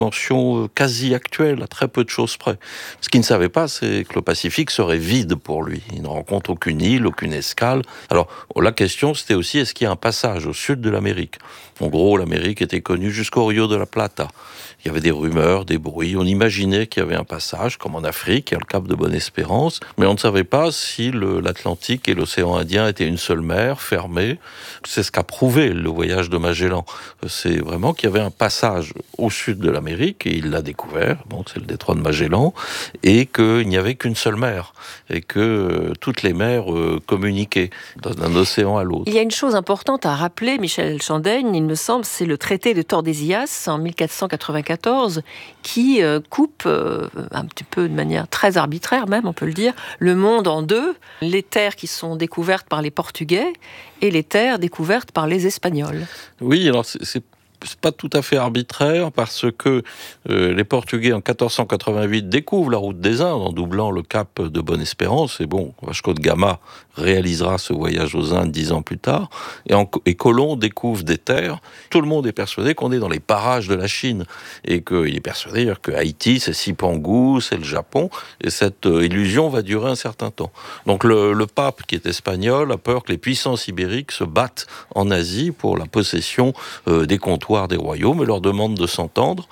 Mention quasi actuelle, à très peu de choses près. Ce qu'il ne savait pas, c'est que le Pacifique serait vide pour lui. Il ne rencontre aucune île, aucune escale. Alors, la question, c'était aussi, est-ce qu'il y a un passage au sud de l'Amérique ? En gros, l'Amérique était connue jusqu'au Rio de la Plata. Il y avait des rumeurs, des bruits. On imaginait qu'il y avait un passage, comme en Afrique, il y a le cap de Bonne-Espérance. Mais on ne savait pas si l'Atlantique et l'océan Indien étaient une seule mer, fermée. C'est ce qu'a prouvé le voyage de Magellan. C'est vraiment qu'il y avait un passage au sud de l'Amérique, et il l'a découvert, bon, c'est le détroit de Magellan, et qu'il n'y avait qu'une seule mer, et que toutes les mers communiquaient d'un océan à l'autre. Il y a une chose importante à rappeler, Michel Chandaigne, il me semble, c'est le traité de Tordesillas en 1494, qui coupe, un petit peu de manière très arbitraire même, on peut le dire, le monde en deux, les terres qui sont découvertes par les Portugais et les terres découvertes par les Espagnols. Oui, alors c'est pas tout à fait arbitraire, parce que les Portugais en 1488 découvrent la route des Indes en doublant le cap de Bonne-Espérance, et bon, Vasco de Gama réalisera ce voyage aux Indes 10 ans plus tard, et Colomb découvre des terres. Tout le monde est persuadé qu'on est dans les parages de la Chine, et qu'il est persuadé que Haïti, c'est Cipangu, c'est le Japon, et cette illusion va durer un certain temps. Donc le pape, qui est espagnol, a peur que les puissances ibériques se battent en Asie pour la possession des comptoirs des royaumes, et leur demande de s'entendre.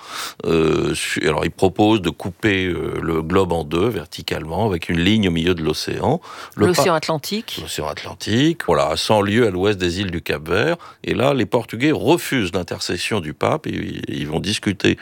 Alors il propose de couper le globe en deux verticalement, avec une ligne au milieu de l'océan. L'océan Atlantique. L'océan Atlantique, voilà, à 100 lieues à l'ouest des îles du Cap-Vert. Et là, les Portugais refusent l'intercession du pape, et ils vont discuter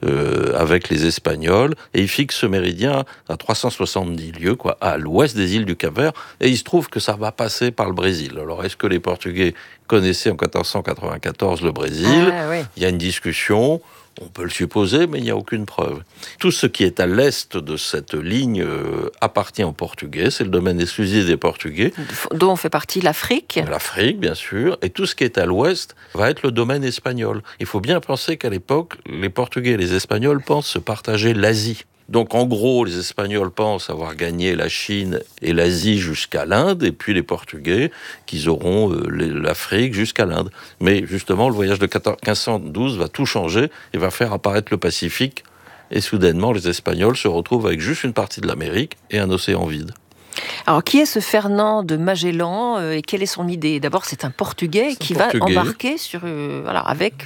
avec les Espagnols, et ils fixent ce méridien à 370 lieues, à l'ouest des îles du Cap-Vert, et il se trouve que ça va passer par le Brésil. Alors est-ce que les Portugais connaissaient en 1494 le Brésil ? Oui. Il y a une discussion, on peut le supposer, mais il n'y a aucune preuve. Tout ce qui est à l'est de cette ligne appartient aux Portugais, c'est le domaine exclusif des Portugais. Dont fait partie l'Afrique. L'Afrique, bien sûr, et tout ce qui est à l'ouest va être le domaine espagnol. Il faut bien penser qu'à l'époque, les Portugais et les Espagnols pensent se partager l'Asie. Donc en gros, les Espagnols pensent avoir gagné la Chine et l'Asie jusqu'à l'Inde, et puis les Portugais qu'ils auront l'Afrique jusqu'à l'Inde. Mais justement, le voyage de 1512 va tout changer et va faire apparaître le Pacifique, et soudainement, les Espagnols se retrouvent avec juste une partie de l'Amérique et un océan vide. Alors, qui est ce Fernand de Magellan et quelle est son idée ? D'abord, c'est un Portugais qui va embarquer sur, avec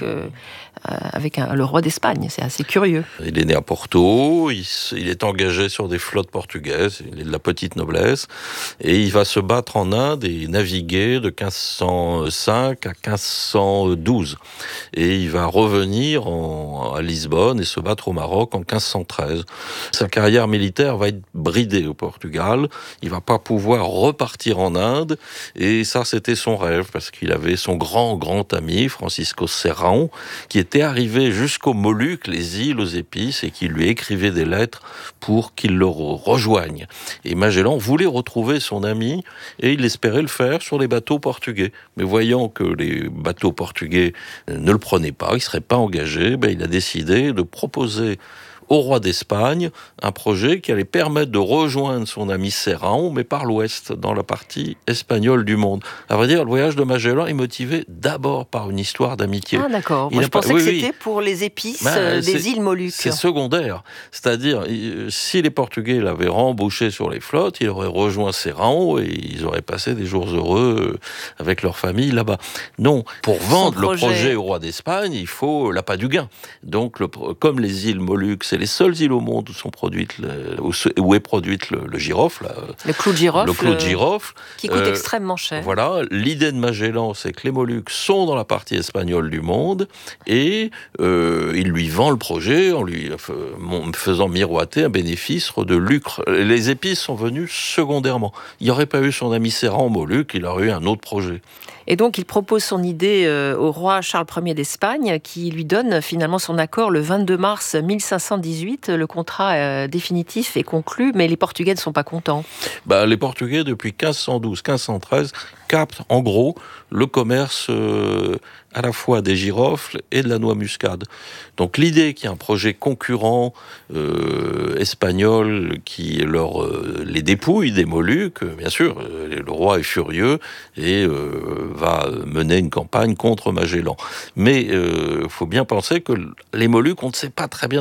le roi d'Espagne. C'est assez curieux. Il est né à Porto, il est engagé sur des flottes portugaises, il est de la petite noblesse, et il va se battre en Inde et naviguer de 1505 à 1512. Et il va revenir à Lisbonne et se battre au Maroc en 1513. Sa carrière militaire va être bridée au Portugal. Il va pas pouvoir repartir en Inde, et ça, c'était son rêve, parce qu'il avait son grand ami, Francisco Serrão, qui était arrivé jusqu'aux Moluques, les îles aux épices, et qui lui écrivait des lettres pour qu'il le rejoigne. Et Magellan voulait retrouver son ami, et il espérait le faire sur les bateaux portugais. Mais voyant que les bateaux portugais ne le prenaient pas, il ne serait pas engagé, il a décidé de proposer au roi d'Espagne un projet qui allait permettre de rejoindre son ami Serrão, mais par l'ouest, dans la partie espagnole du monde. À vrai dire, le voyage de Magellan est motivé d'abord par une histoire d'amitié. Ah d'accord, moi je pensais que c'était pour les épices des îles Moluques. C'est secondaire, c'est-à-dire, si les Portugais l'avaient rembouché sur les flottes, il aurait rejoint Serrão et ils auraient passé des jours heureux avec leur famille là-bas. Non, pour vendre le projet au roi d'Espagne, il faut l'appât du gain. Donc, comme les îles Moluques, c'est les seules îles au monde où est produite le girofle. Le clou de girofle. Le clou de girofle. Qui coûte extrêmement cher. Voilà. L'idée de Magellan, c'est que les Moluques sont dans la partie espagnole du monde, et il lui vend le projet en lui faisant miroiter un bénéfice de lucre. Les épices sont venues secondairement. Il n'y aurait pas eu son ami Serrán aux Moluques, il aurait eu un autre projet. Et donc, il propose son idée au roi Charles Ier d'Espagne, qui lui donne finalement son accord le 22 mars 1518. Le contrat définitif est conclu, mais les Portugais ne sont pas contents. Les Portugais, depuis 1512-1513, captent en gros le commerce à la fois des girofles et de la noix muscade. Donc l'idée qu'il y a un projet concurrent espagnol qui les dépouille des Moluques, bien sûr, le roi est furieux et va mener une campagne contre Magellan. Mais il faut bien penser que les Moluques, on ne sait pas très bien